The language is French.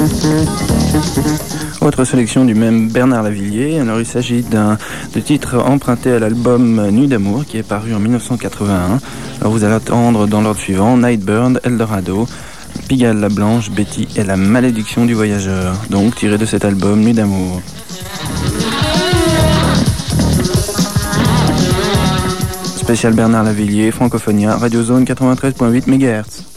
Autre sélection du même Bernard Lavilliers. Alors il s'agit de titre emprunté à l'album Nuit d'amour qui est paru en 1981. Alors vous allez attendre dans l'ordre suivant Nightbird, Eldorado, Pigalle la Blanche, Betty et la malédiction du voyageur. Donc tiré de cet album Nuit d'amour. Spécial Bernard Lavilliers, Francophonia, Radio Zone 93.8 MHz.